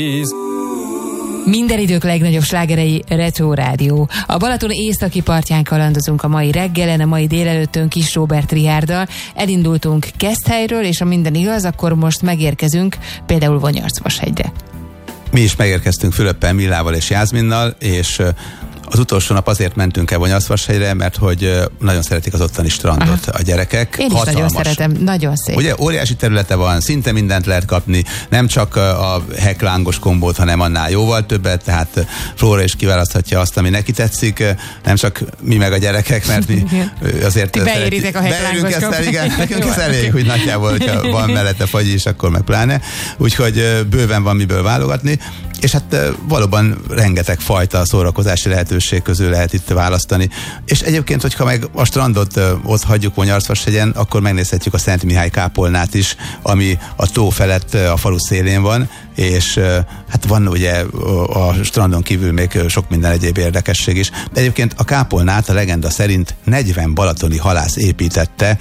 Minden idők legnagyobb slágerei Retro Rádió. A Balaton északi partján kalandozunk a mai reggelen, a mai délelőttön Kis Róbert Richárddal. Elindultunk Keszthelyről, és ha minden igaz, akkor most megérkezünk például Vonyarcvashegyre. Mi is megérkeztünk Fülöppel, Millával és Jászminnal, és az utolsó nap azért mentünk el Vonyarcvashegyre, mert hogy nagyon szeretik az ottani strandot a gyerekek. Én is hatalmas. Nagyon szeretem, nagyon szép. Ugye óriási területe van, szinte mindent lehet kapni, nem csak a heklángos kombót, hanem annál jóval többet, tehát Flóra is kiválaszthatja azt, ami neki tetszik, nem csak mi meg a gyerekek, mert mi azért... Ti beéritek a heklángos kombót. Igen, nekünk ez elég, hogy nagyjából, hogyha van mellette fagyi is, akkor meg pláne. Úgyhogy bőven van miből válogatni, és hát valóban rengeteg fajta szórakozási lehetőség közül lehet itt választani. És egyébként, hogyha meg a strandot ott hagyjuk Vonyarcvashegyen, akkor megnézhetjük a Szent Mihály kápolnát is, ami a tó felett a falu szélén van, és hát van ugye a strandon kívül még sok minden egyéb érdekesség is. De egyébként a kápolnát a legenda szerint 40 balatoni halász építette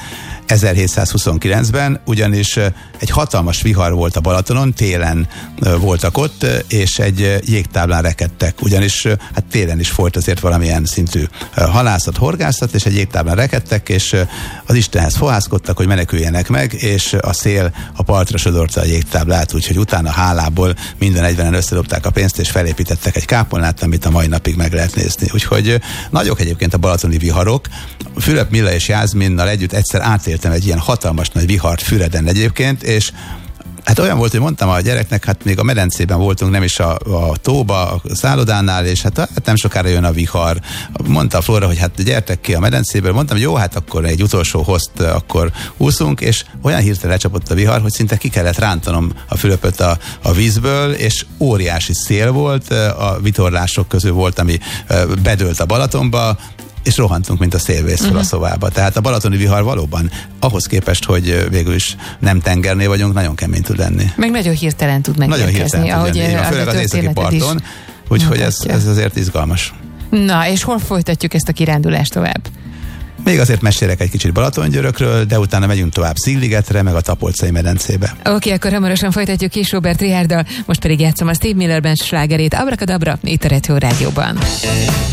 1729-ben, ugyanis egy hatalmas vihar volt a Balatonon, télen voltak ott, és egy jégtáblán rekedtek, ugyanis hát télen is folyt azért valamilyen szintű halászat, horgászat, és egy jégtáblán rekedtek, és az Istenhez fohászkodtak, hogy meneküljenek meg, és a szél a partra sodorta a jégtáblát, úgyhogy utána hálából minden 40-en összedobták a pénzt, és felépítettek egy kápolnát, amit a mai napig meg lehet nézni. Úgyhogy nagyok egyébként a balatoni viharok. Fülöp, Milla és Jászminnal együtt egyszer átéltem egy ilyen hatalmas nagy vihart Füreden egyébként, és hát olyan volt, hogy mondtam a gyereknek, hát még a medencében voltunk, nem is a tóba, a szállodánál, és hát nem sokára jön a vihar. Mondta a Flóra, hogy hát gyertek ki a medencéből. Mondtam, hogy jó, hát akkor egy utolsó hozt akkor úszunk, és olyan hirtelen lecsapott a vihar, hogy szinte ki kellett rántanom a Fülöpöt a vízből, és óriási szél volt, a vitorlások közül volt, ami bedőlt a Balatonba, és rohantunk, mint a szélvész fel a szobába. Tehát a balatoni vihar valóban ahhoz képest, hogy végül is nem tengernél vagyunk, nagyon kemény tud lenni. Meg nagyon hirtelen tud megérkezni. Főleg az északi parton, úgyhogy ez azért izgalmas. Na, és hol folytatjuk ezt a kirándulást tovább? Még azért mesélek egy kicsit Balatongyörökről, de utána megyünk tovább Szigligetre, meg a Tapolcai medencébe. Oké, akkor hamarosan folytatjuk Kis Róbert Richárddal, most pedig játszom a Steve Miller Band slágerét, Abrakadabra, itt a Retro Rádióban.